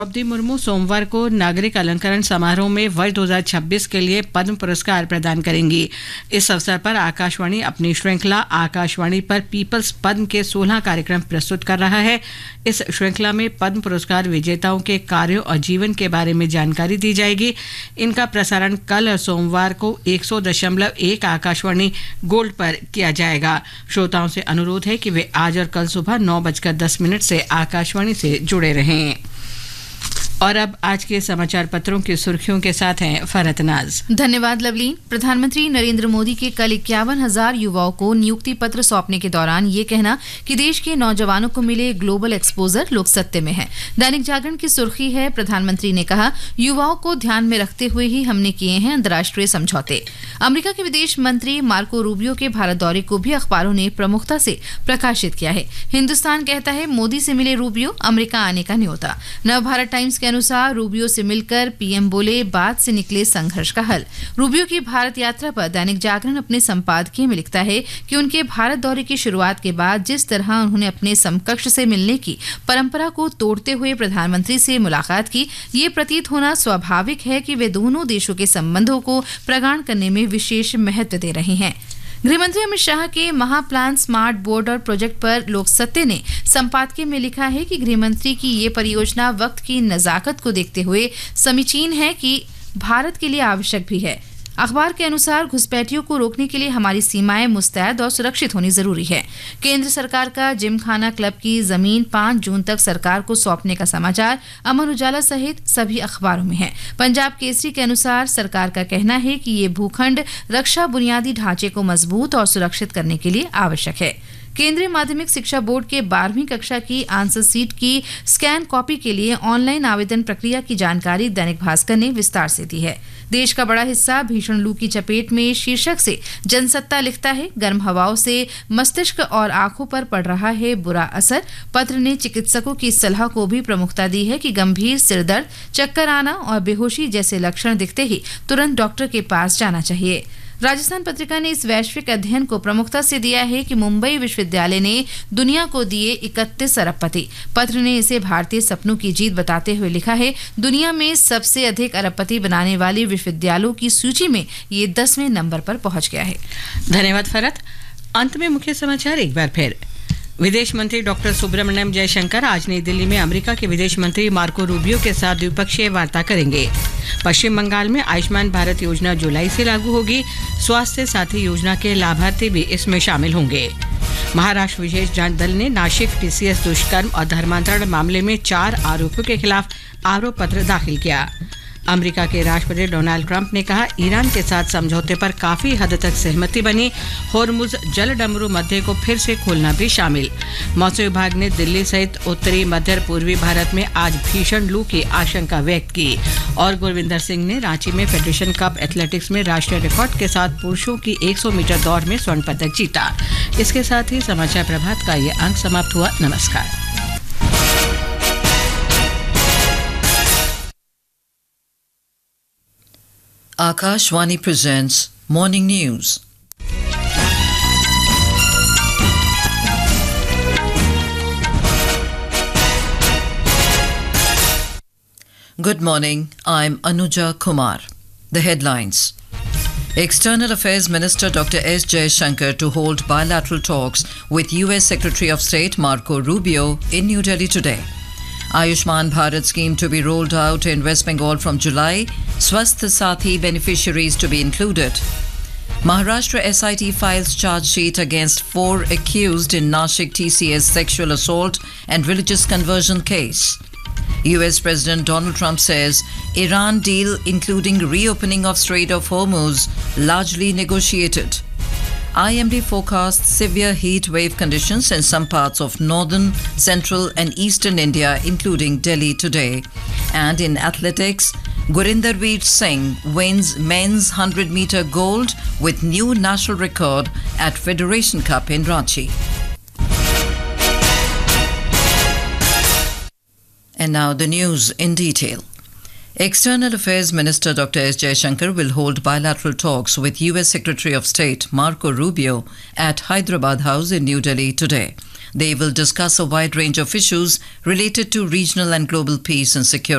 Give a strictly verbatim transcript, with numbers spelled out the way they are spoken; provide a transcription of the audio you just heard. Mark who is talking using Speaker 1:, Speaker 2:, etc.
Speaker 1: द्रौपदी मुर्मू सोमवार को नागरिक अलंकरण समारोह में वर्ष दो हज़ार छब्बीस के लिए पद्म पुरस्कार प्रदान करेंगी। इस अवसर पर आकाशवाणी अपनी श्रृंखला आकाशवाणी पर पीपल्स पद्म के सोलह कार्यक्रम प्रस्तुत कर रहा है। इस श्रृंखला में पद्म पुरस्कार विजेताओं के कार्यों और जीवन के बारे में जानकारी दी जाएगी। इनका प्रसारण कल और सोमवार को एक सौ दशमलव एक आकाशवाणी गोल्ड पर किया जाएगा। श्रोताओं से अनुरोध है कि वे आज और कल सुबह नौ बजकर दस मिनट से आकाशवाणी से जुड़े रहें। और अब आज के समाचार पत्रों की सुर्खियों के साथ हैं फरहत नाज।
Speaker 2: धन्यवाद लवलीन। प्रधानमंत्री नरेंद्र मोदी के कल इक्यावन हजार युवाओं को नियुक्ति पत्र सौंपने के दौरान ये कहना कि देश के नौजवानों को मिले ग्लोबल एक्सपोजर लोक सत्य में है। दैनिक जागरण की सुर्खी है, प्रधानमंत्री ने कहा युवाओं को ध्यान में रखते हुए ही हमने किए हैं अंतर्राष्ट्रीय समझौते। अमेरिका के विदेश मंत्री मार्को रूबियो के भारत दौरे को भी अखबारों ने प्रमुखता से प्रकाशित किया है। हिंदुस्तान कहता है मोदी से मिले रूबियो, अमेरिका आने का न्योता। नवभारत टाइम्स के अनुसार रूबियो से मिलकर पीएम बोले बात से निकले संघर्ष का हल। रूबियो की भारत यात्रा पर दैनिक जागरण अपने संपादकीय में लिखता है कि उनके भारत दौरे की शुरुआत के बाद जिस तरह उन्होंने अपने समकक्ष से मिलने की परंपरा को तोड़ते हुए प्रधानमंत्री से मुलाकात की, ये प्रतीत होना स्वाभाविक है कि वे दोनों देशों के संबंधों को प्रगाढ़ करने में विशेष महत्व दे रहे हैं। गृहमंत्री अमित शाह के महाप्लान स्मार्ट बोर्ड और प्रोजेक्ट पर लोक सत्य ने संपादकीय में लिखा है कि गृहमंत्री की ये परियोजना वक्त की नजाकत को देखते हुए समीचीन है कि भारत के लिए आवश्यक भी है। अखबार के अनुसार घुसपैठियों को रोकने के लिए हमारी सीमाएं मुस्तैद और सुरक्षित होनी जरूरी है। केंद्र सरकार का जिमखाना क्लब की जमीन पाँच जून तक सरकार को सौंपने का समाचार अमर उजाला सहित सभी अखबारों में है। पंजाब केसरी के अनुसार सरकार का कहना है कि ये भूखंड रक्षा बुनियादी ढांचे को मजबूत और सुरक्षित करने के लिए आवश्यक है। केंद्रीय माध्यमिक शिक्षा बोर्ड के बारहवीं कक्षा की आंसर सीट की स्कैन कॉपी के लिए ऑनलाइन आवेदन प्रक्रिया की जानकारी दैनिक भास्कर ने विस्तार से दी है। देश का बड़ा हिस्सा भीषण लू की चपेट में शीर्षक से जनसत्ता लिखता है, गर्म हवाओं से मस्तिष्क और आंखों पर पड़ रहा है बुरा असर। पत्र ने चिकित्सकों की सलाह को भी प्रमुखता दी है कि गंभीर सिरदर्द, चक्कर आना और बेहोशी जैसे लक्षण दिखते ही तुरंत डॉक्टर के पास जाना चाहिए। राजस्थान पत्रिका ने इस वैश्विक अध्ययन को प्रमुखता से दिया है कि मुंबई विश्वविद्यालय ने दुनिया को दिए इकतीस अरबपति। पत्र ने इसे भारतीय सपनों की जीत बताते हुए लिखा है, दुनिया में सबसे अधिक अरबपति बनाने वाले विश्वविद्यालयों की सूची में ये दसवें नंबर पर पहुंच गया है।
Speaker 1: धन्यवाद फरहत। अंत में मुख्य समाचार एक बार फिर। विदेश मंत्री डॉक्टर सुब्रमण्यम जयशंकर आज नई दिल्ली में अमेरिका के विदेश मंत्री मार्को रूबियो के साथ द्विपक्षीय वार्ता करेंगे। पश्चिम बंगाल में आयुष्मान भारत योजना जुलाई से लागू होगी। स्वास्थ्य साथी योजना के लाभार्थी भी इसमें शामिल होंगे। महाराष्ट्र विशेष जांच दल ने नासिक टीसीएस दुष्कर्म और धर्मांतरण मामले में चार आरोपियों के खिलाफ आरोप पत्र दाखिल किया। अमेरिका के राष्ट्रपति डोनाल्ड ट्रंप ने कहा ईरान के साथ समझौते पर काफी हद तक सहमति बनी। होर्मुज जल डमरू मध्य को फिर से खोलना भी शामिल। मौसम विभाग ने दिल्ली सहित उत्तरी मध्य पूर्वी भारत में आज भीषण लू की आशंका व्यक्त की। और गुरविंदर सिंह ने रांची में फेडरेशन कप एथलेटिक्स में राष्ट्रीय रिकॉर्ड के साथ पुरुषों की सौ मीटर दौड़ में स्वर्ण पदक जीता। इसके साथ ही समाचार प्रभात का ये अंक समाप्त हुआ। नमस्कार।
Speaker 3: Akashvani presents Morning News. Good morning, I'm Anuja Kumar. The headlines. External Affairs Minister Doctor S. Jaishankar to hold bilateral talks with U S Secretary of State Marco Rubio in New Delhi today. Ayushman Bharat scheme to be rolled out in West Bengal from July. Swasth Sathi beneficiaries to be included. Maharashtra S I T files charge sheet against four accused in Nashik T C S sexual assault and religious conversion case. U S President Donald Trump says Iran deal including reopening of Strait of Hormuz largely negotiated. I M D forecasts severe heat wave conditions in some parts of northern, central and eastern India, including Delhi today. And in athletics, Gurinderveer Singh wins men's one hundred meter gold with new national record at Federation Cup in Ranchi. And now the news in detail. External Affairs Minister Doctor S. Jaishankar will hold bilateral talks with U S Secretary of State Marco Rubio at Hyderabad House in New Delhi today. They will discuss a wide range of issues related to regional and global peace and security.